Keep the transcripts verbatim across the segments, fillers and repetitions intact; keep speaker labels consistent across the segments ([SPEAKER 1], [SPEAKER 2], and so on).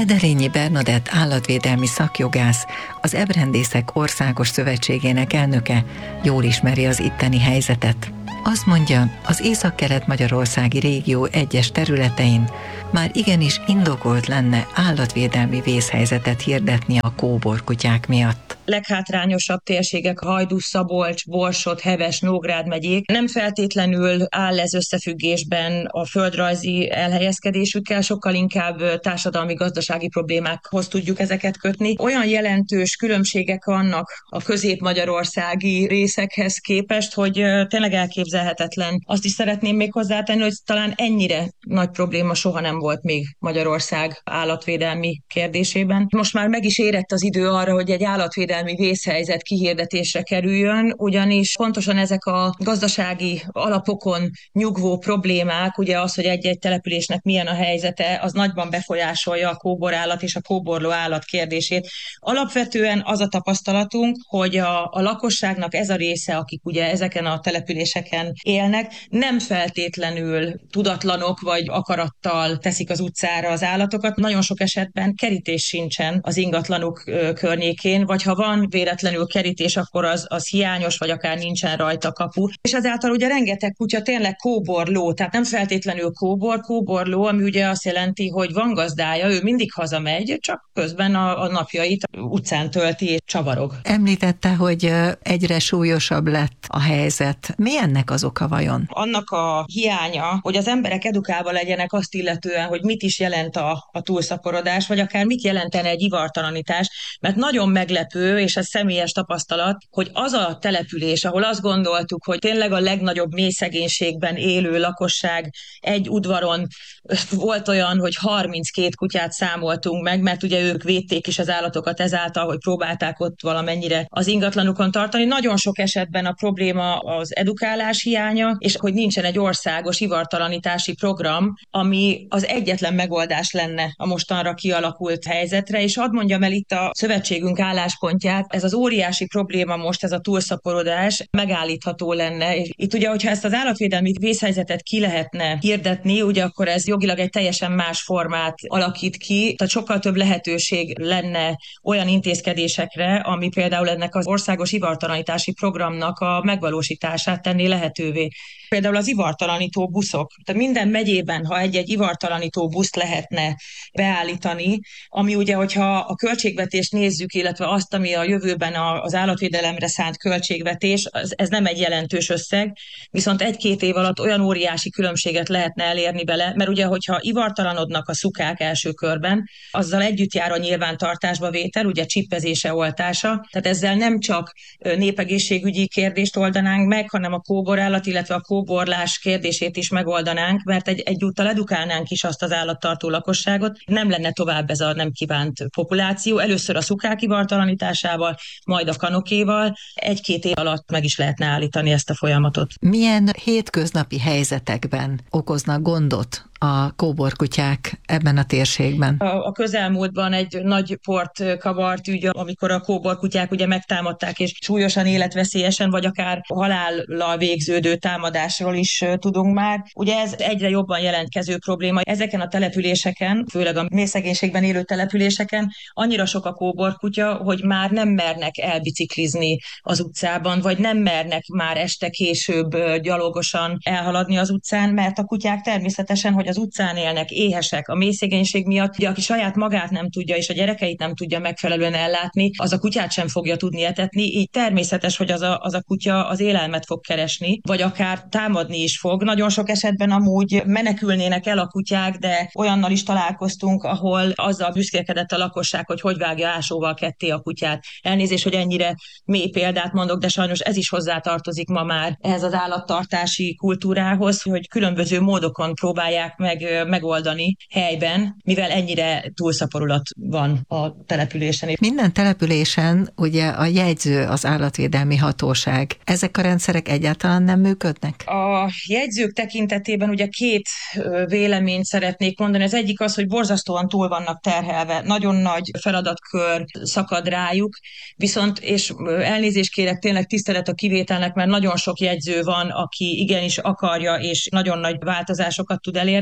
[SPEAKER 1] Edelényi Bernadett állatvédelmi szakjogász, az Ebrendészek Országos Szövetségének elnöke jól ismeri az itteni helyzetet. Azt mondja, az északkelet-magyarországi régió egyes területein már igenis indokolt lenne állatvédelmi vészhelyzetet hirdetni a kóborkutyák miatt.
[SPEAKER 2] Leghátrányosabb térségek Hajdú, Szabolcs, Borsod, Heves, Nógrád megyék. Nem feltétlenül áll ez összefüggésben a földrajzi elhelyezkedésükkel, sokkal inkább társadalmi-gazdasági problémákhoz tudjuk ezeket kötni. Olyan jelentős különbségek vannak a közép-magyarországi részekhez képest, hogy tényleg elképzelhetetlen. Azt is szeretném még hozzátenni, hogy talán ennyire nagy probléma soha nem volt még Magyarország állatvédelmi kérdésében. Most már meg is érett az idő arra, hogy egy állatvédelmi vészhelyzet kihirdetésre kerüljön, ugyanis pontosan ezek a gazdasági alapokon nyugvó problémák, ugye az, hogy egy-egy településnek milyen a helyzete, az nagyban befolyásolja a kóborállat és a kóborló állat kérdését. Alapvetően az a tapasztalatunk, hogy a, a lakosságnak ez a része, akik ugye ezeken a településeken élnek, nem feltétlenül tudatlanok vagy akarattal teszik az utcára az állatokat. Nagyon sok esetben kerítés sincsen az ingatlanuk környékén, vagy ha van véletlenül kerítés, akkor az, az hiányos, vagy akár nincsen rajta kapu. És ezáltal ugye rengeteg kutya tényleg kóborló, tehát nem feltétlenül kóbor, kóborló, ami ugye azt jelenti, hogy van gazdája, ő mindig hazamegy, csak közben a, a napjait utcán tölti és csavarog.
[SPEAKER 1] Említette, hogy egyre súlyosabb lett a helyzet. Mi ennek az oka vajon?
[SPEAKER 2] Annak a hiánya, hogy az emberek edukálva legyenek azt illetően, hogy mit is jelent a, a túlszaporodás, vagy akár mit jelentene egy ivartalanítás, mert nagyon meglepő, és ez személyes tapasztalat, hogy az a település, ahol azt gondoltuk, hogy tényleg a legnagyobb mélyszegénységben élő lakosság egy udvaron volt olyan, hogy harminckét kutyát számoltunk meg, mert ugye ők védték is az állatokat ezáltal, hogy próbálták ott valamennyire az ingatlanukon tartani. Nagyon sok esetben a probléma az edukálás hiánya, és hogy nincsen egy országos ivartalanítási program, ami az egyetlen megoldás lenne a mostanra kialakult helyzetre, és hadd mondjam el itt a szövetségünk álláspontját, ez az óriási probléma most, ez a túlszaporodás megállítható lenne. És itt ugye, hogyha ezt az állatvédelmi vészhelyzetet ki lehetne hirdetni, ugye akkor ez jogilag egy teljesen más formát alakít ki, tehát sokkal több lehetőség lenne olyan intézkedésekre, ami például ennek az országos ivartalanítási programnak a megvalósítását tenné lehetővé. Például az ivartalanító buszok. Tehát minden megyében, ha egy-egy ivartalanító buszt lehetne beállítani, ami ugye, hogyha a költségvetést nézzük, illetve azt, ami a jövőben az állatvédelemre szánt költségvetés, ez nem egy jelentős összeg, viszont egy-két év alatt olyan óriási különbséget lehetne elérni bele, mert ugye, hogyha ivartalanodnak a szukák első körben, azzal együtt jár a nyilvántartásba vétel, ugye csippezése, oltása, tehát ezzel nem csak népegészségügyi kérdést oldanánk meg, hanem a kóborállat, illetve a kóborlás kérdését is megoldanánk, mert egy, egyúttal edukálnánk is azt az állattartó lakosságot, nem lenne tovább ez a nem kívánt populáció. Először a szukák ivartalanításával, majd a kanokéval. Egy-két év alatt meg is lehetne állítani ezt a folyamatot.
[SPEAKER 1] Milyen hétköznapi helyzetekben okoznak gondot a kóborkutyák ebben a térségben?
[SPEAKER 2] A, a közelmúltban egy nagy port kavart ügy, amikor a kóborkutyák ugye megtámadták, és súlyosan életveszélyesen, vagy akár halállal végződő támadásról is tudunk már. Ugye ez egyre jobban jelentkező probléma. Ezeken a településeken, főleg a mélyszegénységben élő településeken annyira sok a kóborkutya, hogy már nem mernek elbiciklizni az utcában, vagy nem mernek már este később gyalogosan elhaladni az utcán, mert a kutyák természetesen, hogy az utcán élnek, éhesek a mélyszegénység miatt, ugye aki saját magát nem tudja, és a gyerekeit nem tudja megfelelően ellátni, az a kutyát sem fogja tudni etetni, így természetes, hogy az a, az a kutya az élelmet fog keresni, vagy akár támadni is fog. Nagyon sok esetben amúgy menekülnének el a kutyák, de olyannal is találkoztunk, ahol azzal büszkélkedett a lakosság, hogy hogy vágja ásóval ketté a kutyát. Elnézést, hogy ennyire mély példát mondok, de sajnos ez is hozzátartozik ma már ehhez az állattartási kultúrához, hogy különböző módokon próbálják meg megoldani helyben, mivel ennyire túlszaporulat van a településen.
[SPEAKER 1] Minden településen ugye a jegyző az állatvédelmi hatóság. Ezek a rendszerek egyáltalán nem működnek?
[SPEAKER 2] A jegyzők tekintetében ugye két véleményt szeretnék mondani. Az egyik az, hogy borzasztóan túl vannak terhelve. Nagyon nagy feladatkör szakad rájuk, viszont, és elnézést kérek, tényleg tisztelet a kivételnek, mert nagyon sok jegyző van, aki igenis akarja, és nagyon nagy változásokat tud elérni.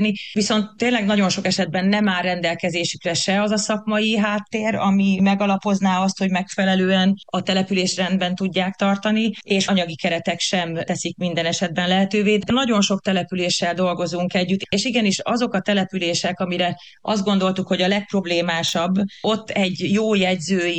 [SPEAKER 2] elérni, viszont tényleg nagyon sok esetben nem áll rendelkezésükre se az a szakmai háttér, ami megalapozná azt, hogy megfelelően a település rendben tudják tartani, és anyagi keretek sem teszik minden esetben lehetővé. De nagyon sok településsel dolgozunk együtt, és igenis azok a települések, amire azt gondoltuk, hogy a legproblémásabb, ott egy jó jegyzői